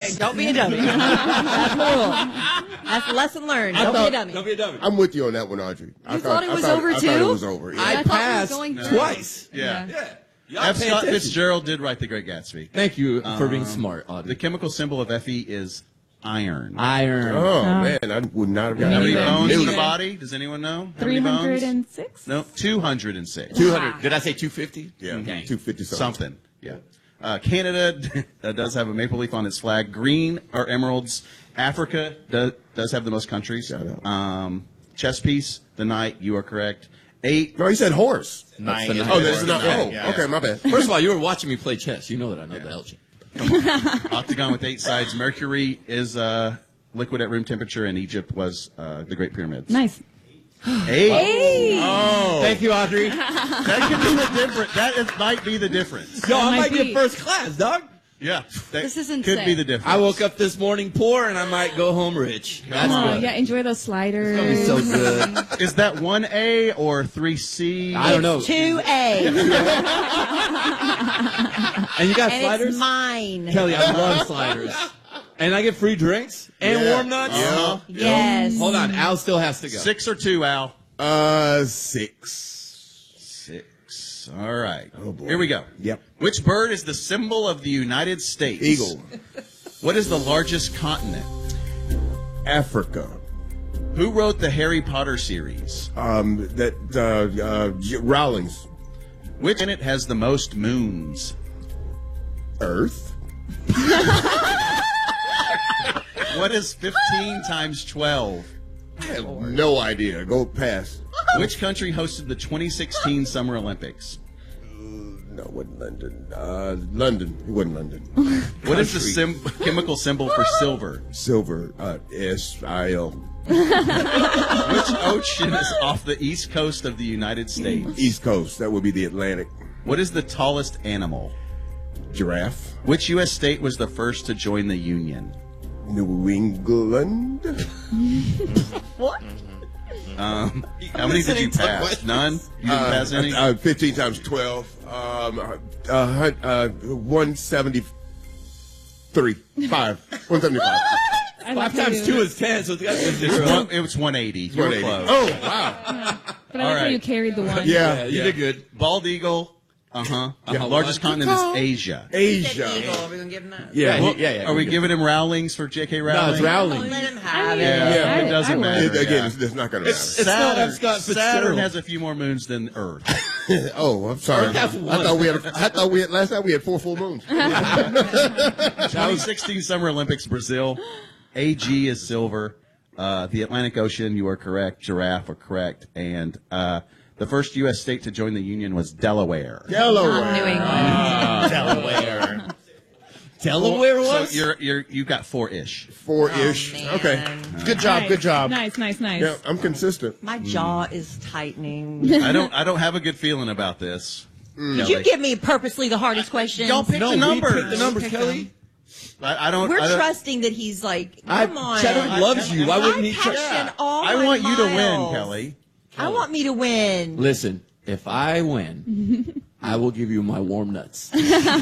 Okay, don't be a dummy. That's the rule. That's the lesson learned. Don't be a dummy. Don't be a dummy. I'm with you on that one, Audrey. You thought it was over, I too? thought it was over. Yeah. I passed twice. Yeah. Y'all F. pay Scott attention. Fitzgerald did write The Great Gatsby. Thank you for being smart, Audrey. The chemical symbol of Fe is iron. Iron. Oh, man, I would not have gotten How many that. bones in the It body? Does anyone know? How many bones? 306? No, 206. 200. Did I say 250? Yeah, Dang. 250 Something. Yeah. Canada does have a maple leaf on its flag. Green are emeralds. Africa does have the most countries. Shout out. Chess piece, the knight. You are correct. 8. No, he said horse. That's the Oh, number. this is not. Oh, Yeah. okay, my bad. First of all, you were watching me play chess. You know that I know the algebra. Octagon with 8 sides. Mercury is liquid at room temperature, and Egypt was the Great Pyramids. Nice. 8. Oh, Thank you, Audrey. that could be the difference. Might be the difference. Yo, I might might be be. in first class, dog. Yeah, that This is could insane. be the difference. I woke up this morning poor, and I might go home rich. That's Oh, good. yeah, enjoy those sliders. It's so good. Is that 1A or 3C? I don't know. 2A. And you got And sliders? it's mine. Kelly, I love sliders. And I get free drinks and Yeah. warm nuts? Yeah. Yes. Hold on, Al still has to go. 6 or 2, Al? 6. 6. All right. Oh, boy. Here we go. Yep. Which bird is the symbol of the United States? Eagle. What is the largest continent? Africa. Who wrote the Harry Potter series? Rawlings. Which planet has the most moons? Earth. What is 15 times 12? I have no idea. Go past. Which country hosted the 2016 Summer Olympics? No, it wasn't London. London. It wasn't London. What is the chemical symbol for silver? Silver. SIL. Which ocean is off the east coast of the United States? East Coast. That would be the Atlantic. What is the tallest animal? Giraffe. Which U.S. state was the first to join the Union? New England. What? How many did you pass? None? You didn't pass any? 15 times 12. 173. 175. I like 5 how times you- 2 is 10, so it's got to be 0. It was 180. You were 180. close. Oh, wow. But I like All how right. you carried the one. Yeah. You did good. Bald eagle. Largest continent is Asia. Asia. Eagle. Are we going to give him that? Yeah, Well, yeah. Are we giving him Rowlings for J.K. No, Rowling? it's Oh, Rowling. let him have it. Yeah, Yeah. it doesn't I would. matter. Again, yeah. it's not going to matter. It's not F. Scott Saturn Fitzgerald. has a few more moons than Earth. Oh, I'm sorry. Earth has one. I thought we had last night we had 4 full moons. 2016 Summer Olympics, Brazil. AG is silver. The Atlantic Ocean, you are correct. Giraffe are correct. And the first U.S. state to join the Union was Delaware. Delaware. New England. Delaware. Delaware was? So you got 4-ish. 4-ish. Oh, man. Okay. Good job. Nice. Good job. Nice. Yeah, I'm consistent. My jaw is tightening. I don't have a good feeling about this. Did you give me purposely the hardest question? Y'all pick No, the we numbers. picked the numbers, Kelly. I don't. We're I don't- trusting that he's like, come on. Cheddar loves you. Why wouldn't he I trust? passion all I my want you to win, miles. Kelly. I want me to win. Listen, if I win, I will give you my warm nuts.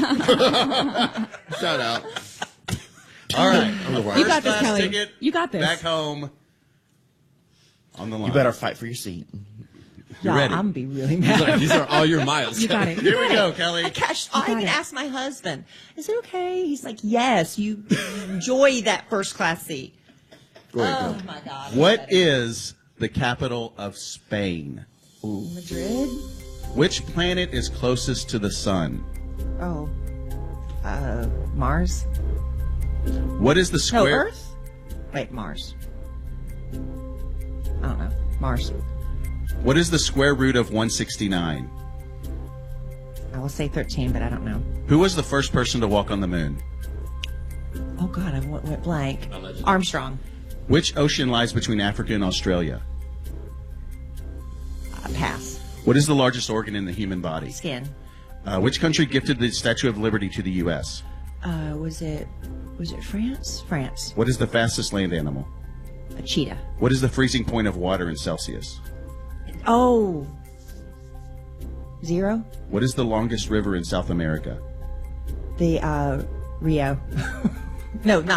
Shout out. All right. You got this, Class Kelly. ticket You got this. back home on the line. You better fight for your seat. You ready? I'm be really mad. These are all your miles. You got it. Here we go, Kelly. I even asked my husband, is it okay? He's like, yes, you enjoy that first class seat. Go ahead. Oh, Bill. my God. What is the capital of Spain? Madrid? Which planet is closest to the sun? Oh. Mars? What is the No, square? Earth? Wait, Mars. I don't know. Mars. What is the square root of 169? I will say 13, but I don't know. Who was the first person to walk on the moon? Oh, God, I went blank. Armstrong. Which ocean lies between Africa and Australia? Pass. What is the largest organ in the human body? Skin. Which country gifted the Statue of Liberty to the U.S.? Was it France? France. What is the fastest land animal? A cheetah. What is the freezing point of water in Celsius? Oh. 0? What is the longest river in South America? The, Rio. No, not